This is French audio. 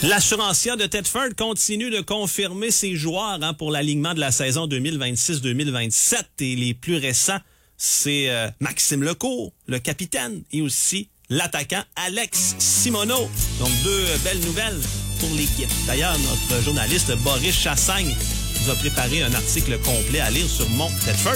L'assurancière de Thetford continue de confirmer ses joueurs pour l'alignement de la saison 2026-2027. Et les plus récents, c'est Maxime Lecourt, le capitaine, et aussi l'attaquant Alex Simoneau. Donc, deux belles nouvelles pour l'équipe. D'ailleurs, notre journaliste Boris Chassagne nous a préparé un article complet à lire sur Mont Thetford.